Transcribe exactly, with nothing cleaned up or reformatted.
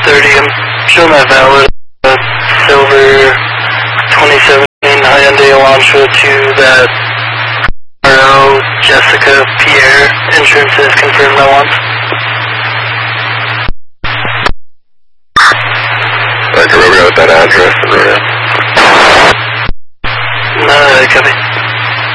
thirty. I'm showing that valid. Uh, silver twenty seventeen Hyundai Elantra to that R O Jessica Pierre. Insurance is confirmed that once. Alright, can we go with that address? No, copy.